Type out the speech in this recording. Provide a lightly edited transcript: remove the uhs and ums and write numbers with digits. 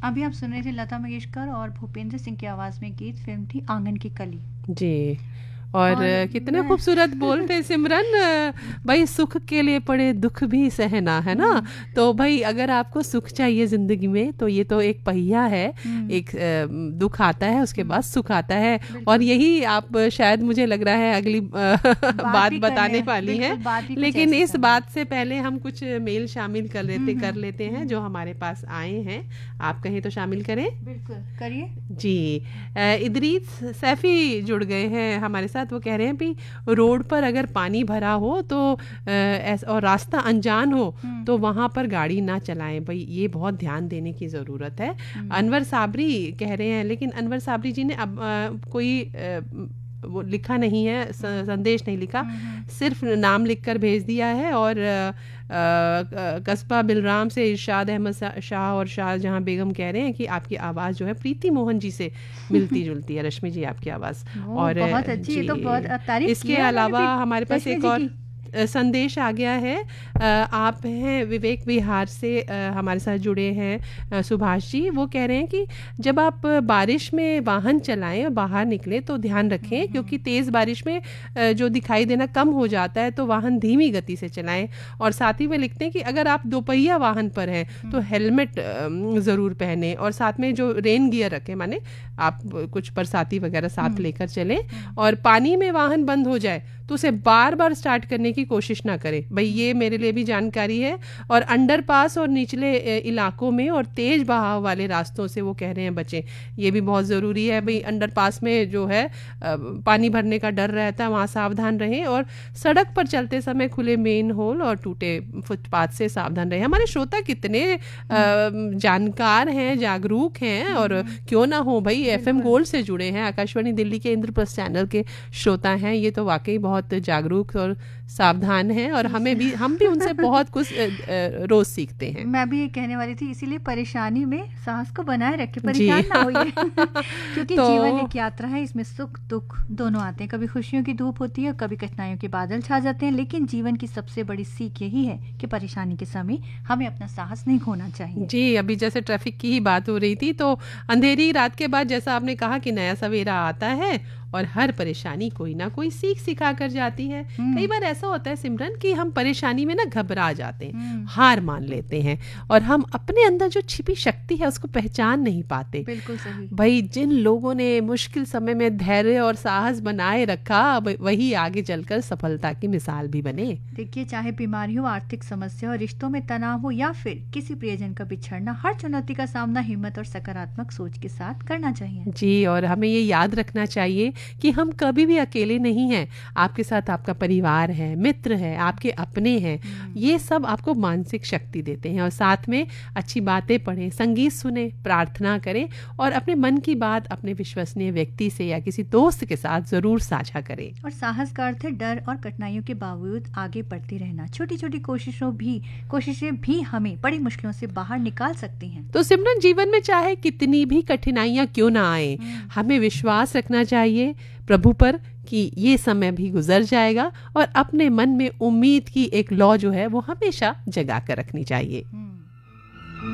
अभी आप सुन रहे थे लता मंगेशकर और भूपेंद्र सिंह की आवाज में गीत, फिल्म थी आंगन की कली जी। और कितने खूबसूरत बोलते सिमरन, भाई सुख के लिए पड़े दुख भी सहना, है ना। तो भाई अगर आपको सुख चाहिए जिंदगी में तो ये तो एक पहिया है, एक दुख आता है उसके बाद सुख आता है, और यही आप शायद मुझे लग रहा है अगली बात बताने वाली है। लेकिन इस बात से पहले हम कुछ मेल शामिल कर लेते हैं जो हमारे पास आए हैं। आप कहें तो शामिल करें। बिल्कुल करिए जी। इदरीस सैफी जुड़ गए हैं हमारे साथ। वो कह रहे हैं भी रोड पर अगर पानी भरा हो तो और रास्ता अनजान हो तो वहां पर गाड़ी ना चलाएं, भाई ये बहुत ध्यान देने की ज़रूरत है। अनवर साबरी कह रहे हैं, लेकिन अनवर साबरी जी ने अब कोई वो लिखा नहीं है, संदेश नहीं लिखा, सिर्फ नाम लिखकर भेज दिया है। और कस्बा बिलराम से इरशाद अहमद शाह और शाहजहां बेगम कह रहे हैं कि आपकी आवाज़ जो है प्रीति मोहन जी से मिलती जुलती है। रश्मि जी आपकी आवाज़ और बहुत अच्छी है, तो बहुत तारीफ। इसके अलावा हमारे पास एक और संदेश आ गया है। आप हैं विवेक विहार से हमारे साथ जुड़े हैं सुभाष जी। वो कह रहे हैं कि जब आप बारिश में वाहन चलाएं और बाहर निकलें तो ध्यान रखें, क्योंकि तेज़ बारिश में जो दिखाई देना कम हो जाता है तो वाहन धीमी गति से चलाएं। और साथ ही में लिखते हैं कि अगर आप दोपहिया वाहन पर हैं तो हेलमेट ज़रूर पहने, और साथ में जो रेन गियर रखें, माने आप कुछ बरसाती वगैरह साथ लेकर चलें। और पानी में वाहन बंद हो जाए तो उसे बार बार स्टार्ट करने की कोशिश ना करें, भाई ये मेरे लिए भी जानकारी है। और अंडरपास और निचले इलाकों में और तेज बहाव वाले रास्तों से वो कह रहे हैं बचें, ये भी बहुत ज़रूरी है। भाई अंडरपास में जो है पानी भरने का डर रहता है, वहाँ सावधान रहें। और सड़क पर चलते समय खुले मेन होल और टूटे फुटपाथ से सावधान रहें। हमारे श्रोता कितने जानकार हैं, जागरूक हैं, और क्यों ना हो भाई FM गोल्ड से जुड़े हैं, आकाशवाणी दिल्ली के इंद्रप्रस्थ चैनल के श्रोता हैं, ये तो वाकई बहुत जागरूक और सावधान हैं, और हम भी उनसे बहुत कुछ रोज सीखते हैं। मैं भी ये कहने वाली थी, इसीलिए परेशानी में साहस को बनाए रखें, परेशान ना होइए क्योंकि जीवन एक यात्रा है, इसमें सुख दुख दोनों आते हैं। कभी खुशियों की धूप होती है, कभी कठिनाइयों के बादल छा जाते हैं, लेकिन जीवन की सबसे बड़ी सीख यही है कि परेशानी के समय हमें अपना साहस नहीं खोना चाहिए। जी, अभी जैसे ट्रैफिक की ही बात हो रही थी, तो अंधेरी रात के बाद जैसा आपने कहा कि नया सवेरा आता है और हर परेशानी कोई ना कोई सीख सिखा कर जाती है। कई बार ऐसा होता है सिमरन कि हम परेशानी में ना घबरा जाते हैं, हार मान लेते हैं, और हम अपने अंदर जो छिपी शक्ति है उसको पहचान नहीं पाते। बिल्कुल सही। भाई जिन लोगों ने मुश्किल समय में धैर्य और साहस बनाए रखा, वही आगे चलकर सफलता की मिसाल भी बने। देखिए, चाहे बीमारी हो, आर्थिक समस्या हो, रिश्तों में तनाव हो, या फिर किसी प्रियजन का बिछड़ना, हर चुनौती का सामना हिम्मत और सकारात्मक सोच के साथ करना चाहिए। जी, और हमें ये याद रखना चाहिए कि हम कभी भी अकेले नहीं हैं। आपके साथ आपका परिवार है, मित्र है, आपके अपने हैं, ये सब आपको मानसिक शक्ति देते हैं। और साथ में अच्छी बातें पढ़ें, संगीत सुने, प्रार्थना करें, और अपने मन की बात अपने विश्वसनीय व्यक्ति से या किसी दोस्त के साथ जरूर साझा करें। और साहस का अर्थ है डर और कठिनाइयों के बावजूद आगे बढ़ते रहना। छोटी छोटी कोशिशें भी हमें बड़ी मुश्किलों से बाहर निकाल सकती हैं। तो सिमरन, जीवन में चाहे कितनी भी कठिनाइयां क्यों ना आए, हमें विश्वास रखना चाहिए प्रभु पर कि ये समय भी गुजर जाएगा, और अपने मन में उम्मीद की एक लौ जो है वो हमेशा जगा कर रखनी चाहिए।